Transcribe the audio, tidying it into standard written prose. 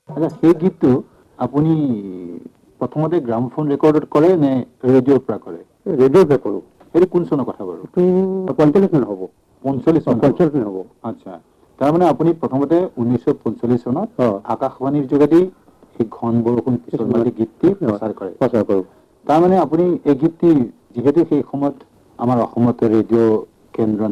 আচ্ছা সেই গীতটো আপুনি প্ৰথমতে গ্ৰামোফোন ৰেকৰ্ডত কৰে নে ৰেডিঅ'ৰ পৰা কৰে? ৰেডিঅ'তে কৰোঁ। এইটো কোন চনৰ কথা বাৰু? এইটো 45 চন হ'ব। 45 চন 45 চন হ'ব। আচ্ছা, তাৰমানে আপুনি প্ৰথমতে 1945 চনত আকাশবাণীৰ যোগেদি এই ঘন বৰষুণ পিছল মাটি গীতটি প্ৰচাৰ কৰে। প্ৰচাৰ কৰোঁ। তাৰমানে আপুনি এই গীতটি যিহেতু সেই সময়ত আমাৰ অসমত ৰেডিঅ' কেন্দ্ৰ